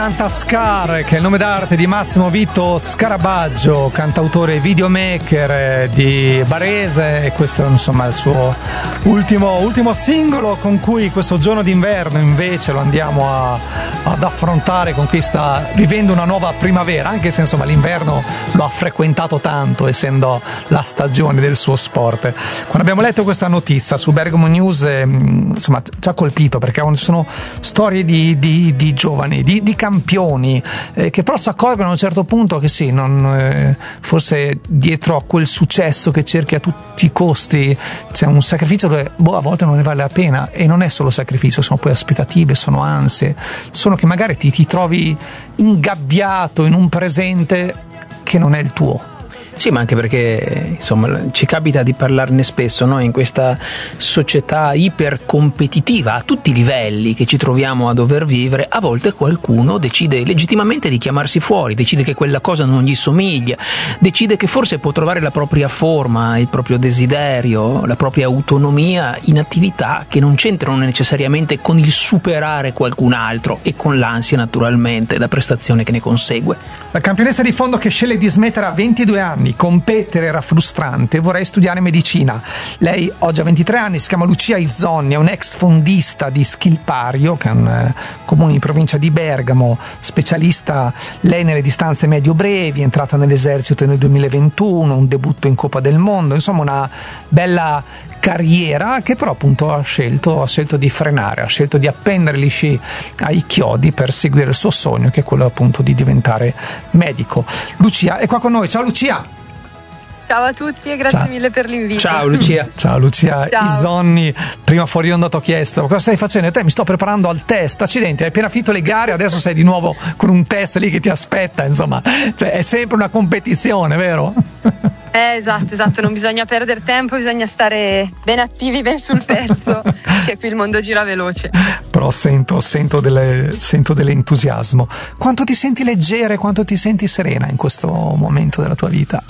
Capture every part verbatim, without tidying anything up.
Santa Scar, che è il nome d'arte di Massimo Vito Scarabaggio, cantautore e videomaker di Barese, e questo è insomma il suo ultimo, ultimo singolo con cui questo giorno d'inverno invece lo andiamo a, ad affrontare, con cui sta vivendo una nuova primavera, anche se insomma l'inverno lo ha frequentato tanto essendo la stagione del suo sport. Quando abbiamo letto questa notizia su Bergamo News eh, insomma ci ha colpito, perché ci sono storie di, di, di giovani, di, di campioni eh, che però si accorgono a un certo punto che sì, non, eh, forse dietro a quel successo che cerchi a tutti i costi c'è un sacrificio dove boh, a volte non ne vale la pena, e non è solo sacrificio, sono poi aspettative, sono ansie, sono che magari ti, ti trovi ingabbiato in un presente che non è il tuo. Sì, ma anche perché insomma ci capita di parlarne spesso, no? In questa società ipercompetitiva a tutti i livelli che ci troviamo a dover vivere, a volte qualcuno decide legittimamente di chiamarsi fuori, decide che quella cosa non gli somiglia, decide che forse può trovare la propria forma, il proprio desiderio, la propria autonomia in attività che non c'entrano necessariamente con il superare qualcun altro e con l'ansia naturalmente da prestazione che ne consegue. La campionessa di fondo che sceglie di smettere a ventidue anni. Competere era frustrante, vorrei studiare medicina. Lei oggi ha ventitré anni, si chiama Lucia Isonni, è un'ex fondista di Schilpario, che è un eh, comune in provincia di Bergamo, specialista lei nelle distanze medio-brevi, è entrata nell'esercito nel duemilaventuno, un debutto in Coppa del Mondo, insomma una bella carriera che però appunto ha scelto, ha scelto di frenare, ha scelto di appendere gli sci ai chiodi per seguire il suo sogno, che è quello appunto di diventare medico. Lucia è qua con noi. Ciao Lucia. Ciao a tutti e grazie Ciao. mille per l'invito. Ciao Lucia. Ciao Lucia. Ciao. Isonni, prima fuori onda ti ho chiesto cosa stai facendo, e te mi sto preparando al test. Accidenti, hai appena finito le gare, adesso sei di nuovo con un test lì che ti aspetta, insomma, cioè, è sempre una competizione, vero? Eh, esatto, esatto, non bisogna perdere tempo, bisogna stare ben attivi, ben sul pezzo, che qui il mondo gira veloce. Però sento, sento, delle, sento dell'entusiasmo. Quanto ti senti leggera e quanto ti senti serena in questo momento della tua vita?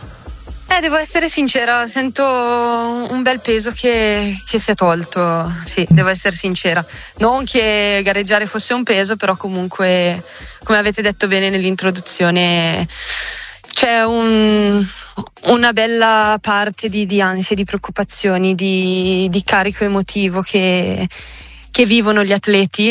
Eh, devo essere sincera, sento un bel peso che, che si è tolto, sì, devo essere sincera. Non che gareggiare fosse un peso, però comunque, come avete detto bene nell'introduzione, c'è un, una bella parte di, di ansie, di preoccupazioni, di, di carico emotivo che, che vivono gli atleti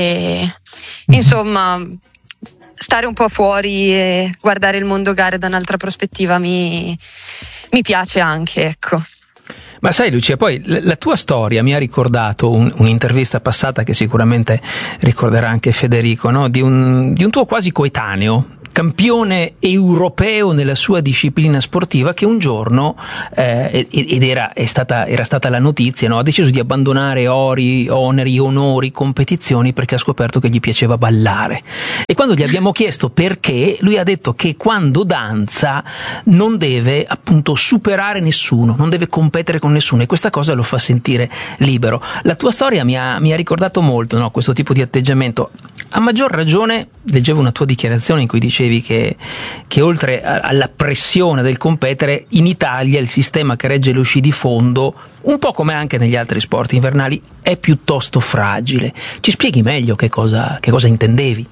e insomma stare un po' fuori e guardare il mondo gare da un'altra prospettiva mi, mi piace anche, ecco. Ma sai Lucia, poi la tua storia mi ha ricordato un, un'intervista passata che sicuramente ricorderà anche Federico, no? Di un, di un tuo quasi coetaneo, campione europeo nella sua disciplina sportiva, che un giorno eh, ed era, è stata, era stata la notizia, no? Ha deciso di abbandonare ori, oneri, onori, competizioni perché ha scoperto che gli piaceva ballare. E quando gli abbiamo chiesto perché, lui ha detto che quando danza non deve appunto superare nessuno, non deve competere con nessuno, e questa cosa lo fa sentire libero. La tua storia mi ha, mi ha ricordato molto, no? Questo tipo di atteggiamento. A maggior ragione leggevo una tua dichiarazione in cui dicevi che, che oltre a, alla pressione del competere, in Italia il sistema che regge lo sci di fondo, un po' come anche negli altri sport invernali, è piuttosto fragile. Ci spieghi meglio che cosa, che cosa intendevi?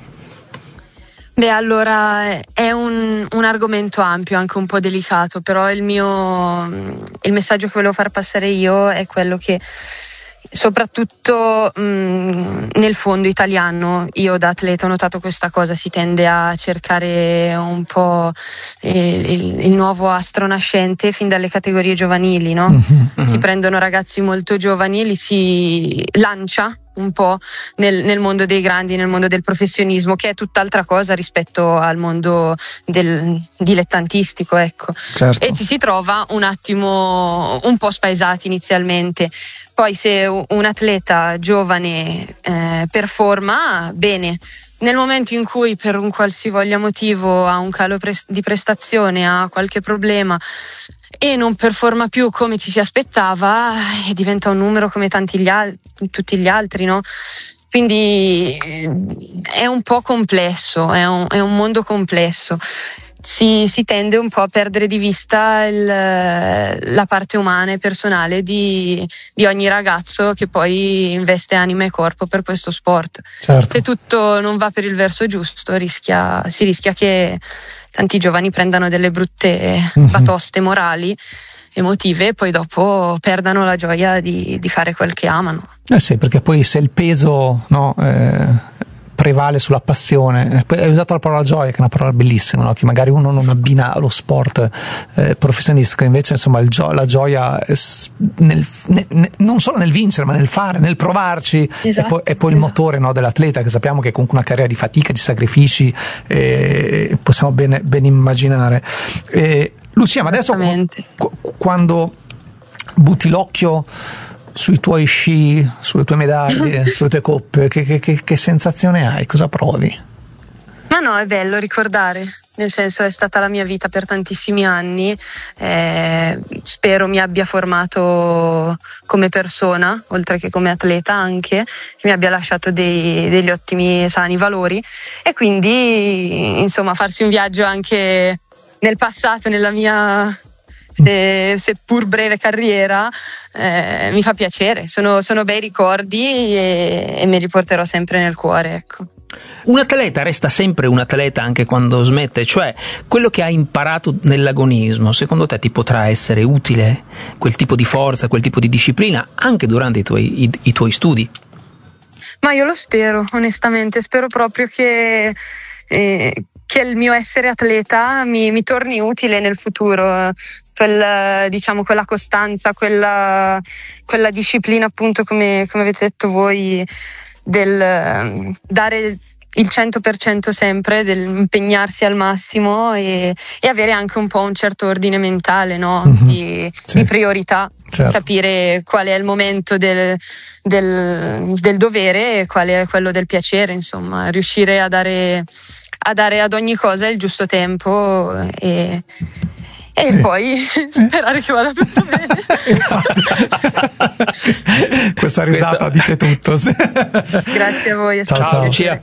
Beh, allora è un, un argomento ampio, anche un po' delicato, però il mio il messaggio che volevo far passare io è quello che soprattutto mh, nel fondo italiano, io da atleta ho notato questa cosa, si tende a cercare un po' il, il, il nuovo astro nascente fin dalle categorie giovanili, no? Mm-hmm. Si prendono ragazzi molto giovani e li si lancia un po' nel, nel mondo dei grandi, nel mondo del professionismo, che è tutt'altra cosa rispetto al mondo del dilettantistico, ecco. Certo. E ci si trova un attimo un po' spaesati inizialmente. Poi se un atleta giovane eh, performa bene, nel momento in cui per un qualsivoglia motivo ha un calo pre- di prestazione, ha qualche problema e non performa più come ci si aspettava, e diventa un numero come tanti gli al- tutti gli altri, no? Quindi è un po' complesso, è un, è un mondo complesso. si, si tende un po' a perdere di vista il, la parte umana e personale di, di ogni ragazzo che poi investe anima e corpo per questo sport. Certo. Se tutto non va per il verso giusto, rischia, si rischia che tanti giovani prendano delle brutte batoste morali, emotive, e poi dopo perdano la gioia di, di fare quel che amano. Eh sì, perché poi se il peso, no, eh, prevale sulla passione, hai usato la parola gioia, che è una parola bellissima, no? Che magari uno non abbina allo sport eh, professionistico, invece insomma il gio- la gioia è nel, ne, ne, non solo nel vincere, ma nel fare, nel provarci. Esatto, e poi, e poi il esatto. motore, no, dell'atleta, che sappiamo che è comunque una carriera di fatica, di sacrifici, eh, possiamo bene, ben immaginare. Eh, Lucia, ma adesso qu- quando butti l'occhio sui tuoi sci, sulle tue medaglie, sulle tue coppe, che, che, che, che sensazione hai? Cosa provi? Ma no, è bello ricordare, nel senso è stata la mia vita per tantissimi anni, eh, spero mi abbia formato come persona, oltre che come atleta anche, che mi abbia lasciato dei, degli ottimi e sani valori, e quindi insomma farsi un viaggio anche nel passato, nella mia se, seppur breve carriera, eh, mi fa piacere, sono, sono bei ricordi e, e me li porterò sempre nel cuore, ecco. Un atleta resta sempre un atleta anche quando smette, cioè quello che ha imparato nell'agonismo, secondo te ti potrà essere utile, quel tipo di forza, quel tipo di disciplina, anche durante i tuoi, i, i tuoi studi? Ma io lo spero, onestamente, spero proprio che... Eh, che il mio essere atleta mi, mi torni utile nel futuro, quel, diciamo, quella costanza, quella, quella disciplina, appunto, come, come avete detto voi, del dare il cento per cento sempre, dell'impegnarsi al massimo e, e avere anche un po' un certo ordine mentale, no? Mm-hmm. di, sì. di priorità. Certo. Capire qual è il momento del, del, del dovere e qual è quello del piacere, insomma, riuscire a dare a dare ad ogni cosa il giusto tempo e, e eh. poi sperare che vada tutto bene. Questa risata Questo... dice tutto. Grazie a voi. Ciao, ciao. Lucia.